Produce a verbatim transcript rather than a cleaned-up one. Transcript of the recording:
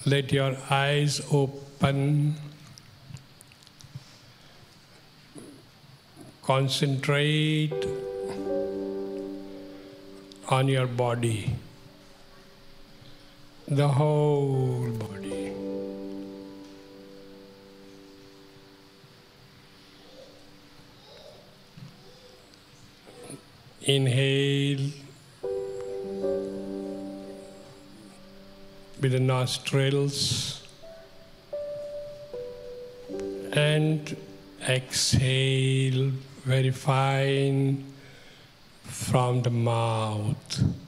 let your eyes open. Concentrate on your body, the whole body. Inhale with the nostrils and exhale very fine from the mouth.